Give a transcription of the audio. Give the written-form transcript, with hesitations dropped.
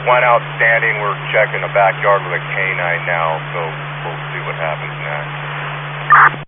one outstanding. We're checking the backyard with a canine now, so we'll see what happens next.